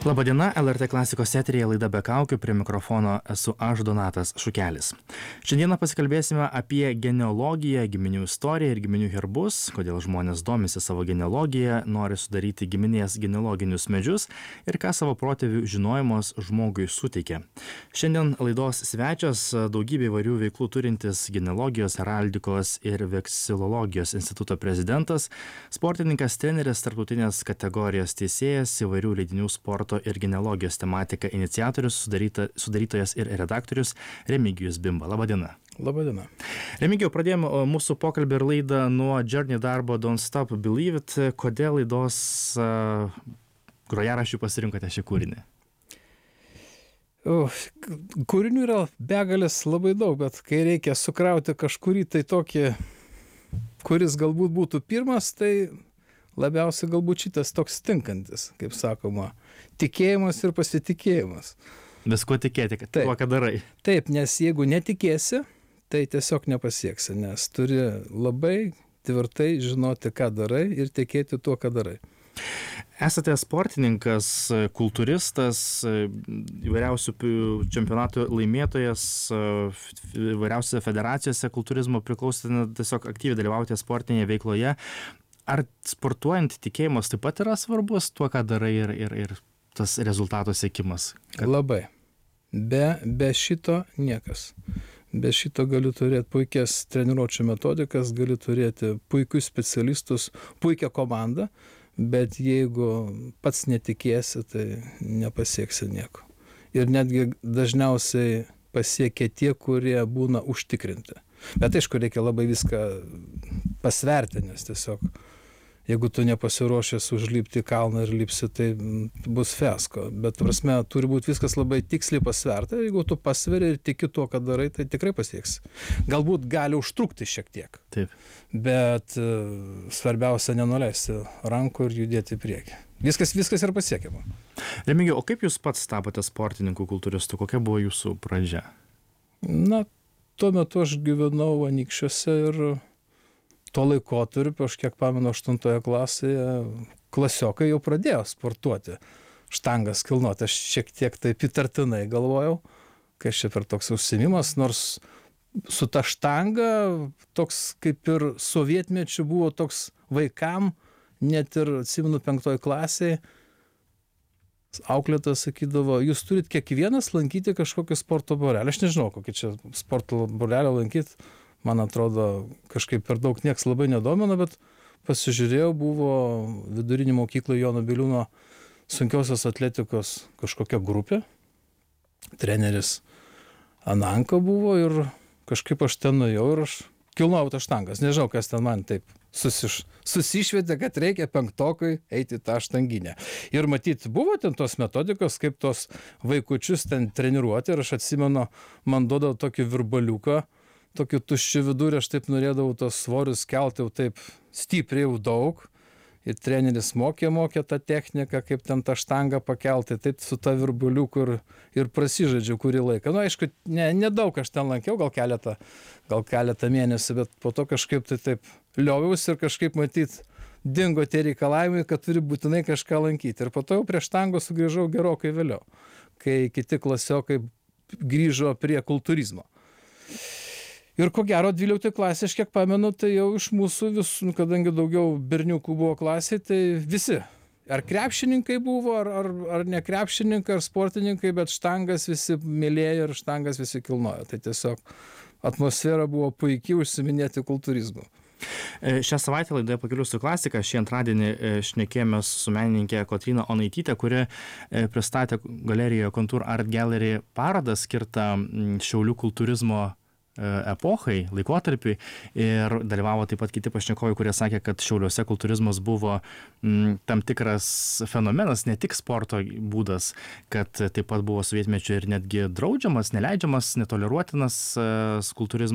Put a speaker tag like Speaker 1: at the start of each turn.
Speaker 1: Labadiena, LRT klasikos eteryje laida Be kaukių, prie mikrofono esu aš, Donatas Šukelis. Šiandieną pasikalbėsime apie genealogiją, giminių istoriją ir giminių herbus, kodėl žmonės domisi savo genealogiją, nori sudaryti giminės genealoginius medžius ir ką savo protėvių žinojimas žmogui suteikia. Šiandien laidos svečias daugybė įvairių veiklų turintis genealogijos, heraldikos ir veksilologijos instituto prezidentas, sportininkas, treneris, tarptautinės kategorijos teisėjas, įvairių leidinių sporto ir genealogijos tematika iniciatorius, sudarytojas ir redaktorius Remigijus Bimba. Labadiena.
Speaker 2: Labadiena.
Speaker 1: Remigijau, pradėjome mūsų pokalbį ir laidą nuo Journey darbo Don't Stop Believe It. Kodėl laidos grojaraščių pasirinkote šį kūrinį?
Speaker 2: Kūrinių yra begalės labai daug, bet kai reikia sukrauti kažkurį tai tokį, kuris galbūt būtų pirmas, tai labiausiai galbūt šitas toks tinkantis, kaip sakoma, tikėjimas ir pasitikėjimas.
Speaker 1: Viskuo tikėti, kad tuo, ką darai.
Speaker 2: Taip, nes jeigu netikėsi, tai tiesiog nepasieksi, nes turi labai tvirtai žinoti, ką darai ir tikėti tuo, ką darai.
Speaker 1: Esate sportininkas, kultūristas, įvairiausių čempionatų laimėtojas, įvairiausiose federacijose kultūrizmo priklausote, tiesiog aktyviai dalyvaujate sportinėje veikloje. Ar sportuojant tikėjimas taip pat yra svarbus tuo, ką darai ir tas rezultato siekimas?
Speaker 2: Labai. Be šito niekas. Be šito galiu turėti puikias treniruočių metodikas, galiu turėti puikius specialistus, puikią komandą, bet jeigu pats netikėsi, tai nepasieksi nieko. Ir netgi dažniausiai pasiekia tie, kurie būna užtikrinti. Bet aišku, reikia labai viską pasverti, nes tiesiog, jeigu tu nepasiruošęs užlipti į kalną ir lipsi, tai bus fiasko. Bet prasme, turi būti viskas labai tiksliai pasverta. Jeigu tu pasveri ir tiki tuo, ką darai, tai tikrai pasieksi. Galbūt gali užtrukti šiek tiek.
Speaker 1: Taip.
Speaker 2: Bet svarbiausia nenuleisti rankų ir judėti į priekį. Viskas yra pasiekiama.
Speaker 1: Remigijau, o kaip jūs pats tapote sportininku, kultūristu? Kokia buvo jūsų pradžia?
Speaker 2: Na, tuo metu aš gyvenau Anykščiuose ir tuo laikotarpiu, aš kiek pamenu, 8 klasėje klasiokai jau pradėjo sportuoti, štangas kilnoti. Aš šiek tiek taip įtartinai galvojau, kai čia per toks užsiėmimas, nors su ta štanga toks kaip ir sovietmečiu buvo toks vaikam, net ir atsimenu 5 klasėje, auklėtojas sakydavo, jūs turit kiekvienas lankyti kažkokį sporto būrelį. Aš nežinau, kokį čia sporto būrelį lankyti. Man atrodo, kažkaip per daug nieks labai nedomino, bet pasižiūrėjau, buvo vidurinė mokykla Jono Biliūno sunkiosios atletikos kažkokia grupė. Treneris Ananka buvo ir kažkaip aš ten nuėjau ir aš kilnojau tą štangas. Nežinau, kas ten man taip susišvietė, kad reikia 5-okui eiti tą štanginę. Ir matyt, buvo ten tos metodikos, kaip tos vaikučius ten treniruoti. Ir aš atsimenu, man duodavo tokį virbaliuką, tokį tuščių vidurį, aš taip norėdavau tos svorius kelti jau taip stipriai jau daug. Ir treneris mokė tą techniką, kaip ten tą štangą pakelti. Taip su tą virbuliuku ir prasižaidžiau kurį laiką. Na, aišku, nedaug aš ten lankiau, gal keletą mėnesių, bet po to kažkaip tai taip lioviausi ir kažkaip matyt dingo tie reikalavimai, kad turi būtinai kažką lankyti. Ir po to jau prie štangos sugrįžau gerokai vėliau, kai kiti klasiokai grįžo prie kultūrizmo. Ir ko gero 12 klasė, aš kiek pamenu, tai jau iš mūsų visų, kadangi daugiau berniukų buvo klasė, tai visi. Ar krepšininkai buvo, ar ne krepšininkai, ar sportininkai, bet štangas visi mylėjo ir štangas visi kilnojo. Tai tiesiog atmosfera buvo puikiai užsiminėti kultūrizmu.
Speaker 1: Šią savaitę laidoje Pakeliui su klasika šį antradienį šnekėjomės su menininkė Kotryna Onaitytė, kuri pristatė galerijoje Contour Art Gallery parodą skirtą Šiaulių kultūrizmo epochai, laikotarpiui, ir dalyvavo taip pat kiti pašnekovai, kurie sakė, kad Šiauliuose kultūrizmas buvo tam tikras fenomenas, ne tik sporto būdas, kad taip pat buvo sovietmečiu ir netgi draudžiamas, neleidžiamas, netoleruotinas kultūrizmas.